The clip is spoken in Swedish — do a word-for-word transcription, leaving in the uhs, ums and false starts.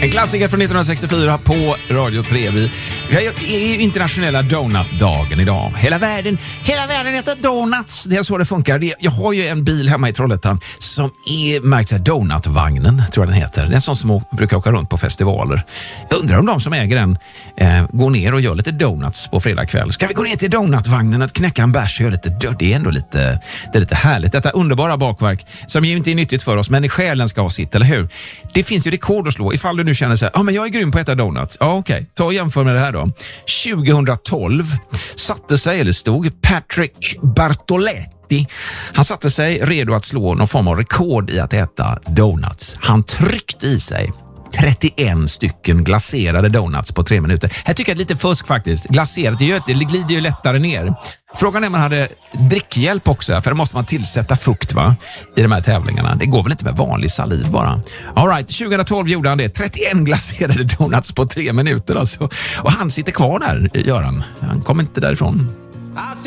En klassiker från nittonhundrasextiofyra på Radio tre. Vi är internationella donutdagen idag. Hela världen, hela världen heter donuts. Det är så det funkar. Jag har ju en bil hemma i Trollhättan som är märkt så här, donutvagnen, tror jag den heter. Det är en sån som brukar åka runt på festivaler. Jag undrar om de som äger den eh, går ner och gör lite donuts på fredag kväll. Ska vi gå ner till donutvagnen och knäcka en bärs och göra lite död? Det är ändå lite, det är lite härligt. Detta underbara bakverk som ju inte är nyttigt för oss, men i själen ska ha sitt, eller hur? Det finns ju rekord att slå. Ifall du nu känner så här, ja ah, men jag är grym på att äta donuts. Ja okej, okay. Ta och jämför med det här då. tjugohundratolv satte sig, eller stod, Patrick Bartoletti. Han satte sig redo att slå någon form av rekord i att äta donuts. Han tryckte i sig trettioen stycken glaserade donuts på tre minuter. Här tycker jag lite fusk faktiskt. Glaserat, det, det glider ju lättare ner. Frågan är om man hade drickhjälp också, för då måste man tillsätta fukt va, i de här tävlingarna. Det går väl inte med vanlig saliv bara. All right, tjugohundratolv gjorde han det. trettioen glaserade donuts på tre minuter alltså. Och han sitter kvar där, Göran. Han kommer inte därifrån.